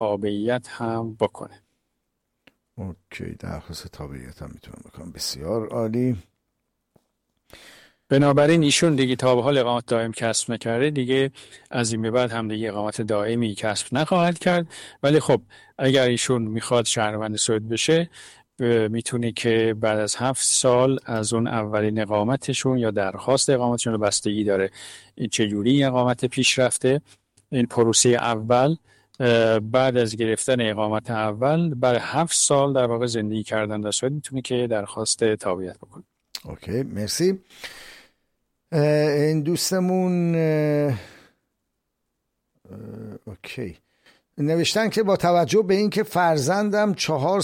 تابعیت هم بکنه. اوکی، درخواست تابعیت هم میتونم بکنم. بسیار عالی. بنابراین ایشون دیگه تا به حال اقامت دائم کسب نکرده، دیگه از این به بعد هم دیگه اقامت دائمی کسب نخواهد کرد. ولی خب اگر ایشون میخواد شهروند سوئد بشه، میتونه که بعد از 7 سال از اون اولین اقامتشون یا درخواست اقامتشون، رو بستگی داره این چجوری اقامت پیش رفته، این پروسه اول، بعد از گرفتن اقامت اول بعد 7 سال در واقع زندگی کردن در سوئد میتونه که درخواست تابعیت بکنه. اوکی، مرسی. این دوستمون اوکی نوشتن که با توجه به اینکه فرزندم 4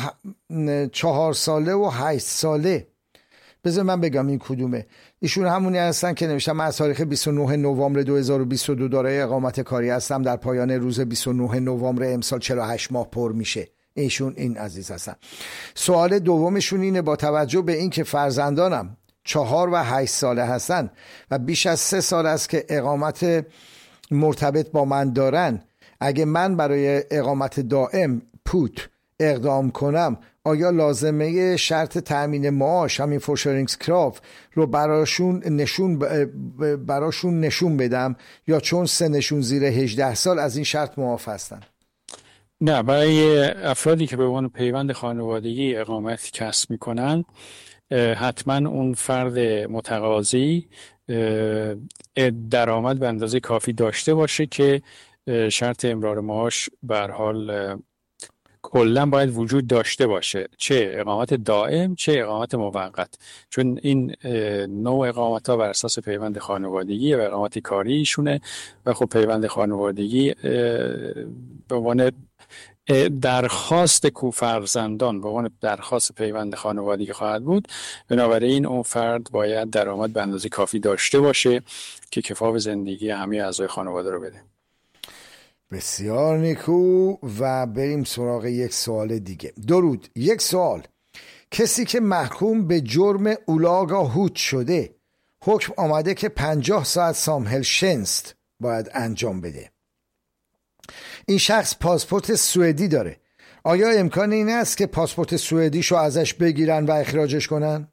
ساله و 8 ساله، بذار من بگم این کدومه. ایشون همونی هستن که نوشتن من از تاریخ 29 نوامبر 2022 دارای اقامت کاری هستم. در پایان روز 29 نوامبر امسال 48 ماه پر میشه. ایشون این عزیز هستن. سوال دومشون اینه: با توجه به اینکه فرزندانم 4 و 8 ساله هستن و بیش از 3 سال است که اقامت مرتبط با من دارن، اگه من برای اقامت دائم پوت اقدام کنم، آیا لازمه شرط تأمین معاش، همین فورشرینگسکراف رو براشون نشون بدم، یا چون سنشون زیر 18 سال از این شرط معاف هستن؟ نه، برای افرادی که به عنوان پیوند خانوادگی اقامت کسب میکنن، حتما اون فرد متقاضی درآمد به اندازه کافی داشته باشه که شرط امرار معاش به هر حال کلا باید وجود داشته باشه، چه اقامت دائم چه اقامت موقت، چون این نوع اقامت ها بر اساس پیوند خانوادگی و اقامت کاریشونه و خب پیوند خانوادگی به عنوان درخواست کوفرزندان به عنوان درخواست پیوند خانوادگی خواهد بود. بنابراین اون فرد باید درآمد به اندازه کافی داشته باشه که کفاف زندگی همه اعضای خانواده رو بده. بسیار نیکو. و بریم سراغ یک سوال دیگه. درود. یک سوال: کسی که محکوم به جرم اولاگا هوت شده، حکم آمده که 50 ساعت سامهلشنست باید انجام بده. این شخص پاسپورت سوئدی داره. آیا امکان این است که پاسپورت سوئدیشو ازش بگیرن و اخراجش کنن؟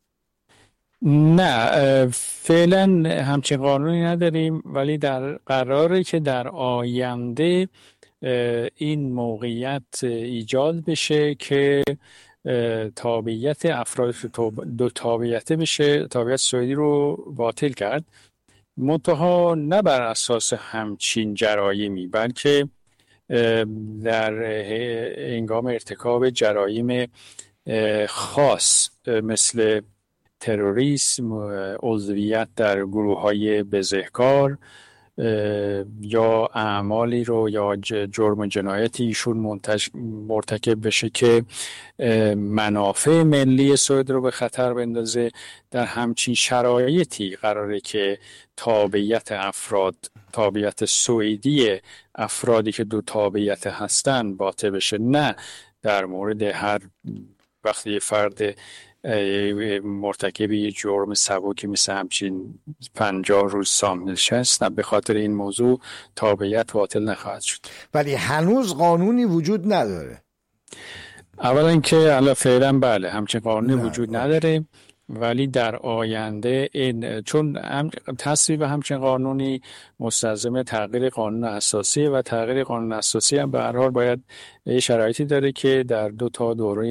نه، فعلا همچین قانونی نداریم، ولی در قراره که در آینده این موقعیت ایجاد بشه که تابعیت افراد دو تابعیته بشه، تابعیت سوئدی رو باطل کرد، منتها نه بر اساس همچین جرایمی، بلکه در هنگام ارتکاب جرایم خاص مثل تروریسم، عضویت در گروه‌های بزهکار یا اعمالی رو یا جرم و جنایتی ایشون مرتکب بشه که منافع ملی سوئد رو به خطر بندازه، در همچین شرایطی قراره که تابعیت سوئدی افرادی که دو تابعیت هستن باطل بشه. نه در مورد هر وقتی فرد مرتکب جرم سبکی مثل همچین 50 روز سامهلشنست، به خاطر این موضوع تابعیت باطل نخواهد شد. ولی هنوز قانونی وجود نداره. اولا اینکه الان فعلا بله همچین قانونی وجود نداره، ولی در آینده این چون تصویب همچین قانونی مستلزم تغییر قانون اساسی و تغییر قانون اساسی هم به هر حال باید شرایطی داره که در 2 تا دوره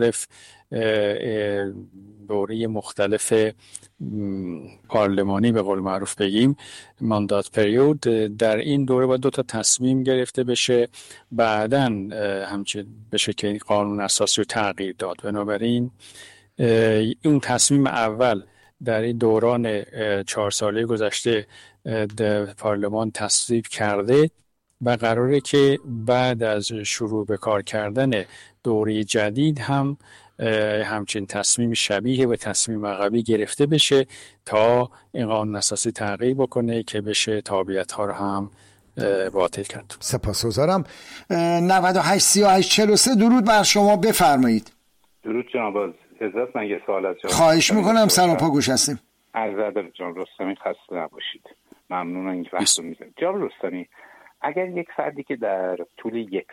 مختلف پارلمانی به قول معروف بگیم ماندات پریود، در این دوره باید 2 تا تصمیم گرفته بشه، بعداً همچنین بشه که قانون اساسی رو تغییر داد. بنابراین اون تصمیم اول در این دوران 4 ساله گذشته پارلمان تصویب کرده و قراره که بعد از شروع به کار کردن دوره جدید هم همچین تصمیم شبیه به تصمیم عقبی گرفته بشه تا این قانون اساسی تغییر بکنه که بشه تابعیت ها رو هم باطل کرد. سپاسگزارم. 98 38 43 درود بر شما، بفرمایید. درود جناب عزت، من یه سوال از جناب خواهش میکنم، سلام پا گوش هستیم. عرض ادب جناب رستمی، خسته نباشید. ممنونم این وقت رو میذارید. جناب رستمی، اگر یک فردی که در طول یک